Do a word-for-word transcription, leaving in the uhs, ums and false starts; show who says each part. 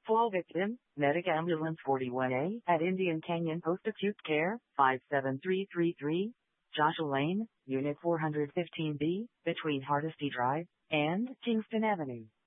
Speaker 1: Fall victim, Medic Ambulance forty-one A at Indian Canyon Post Acute Care, five seven three three three, Joshua Lane, Unit four fifteen B, between Hardesty Drive and Kingston Avenue.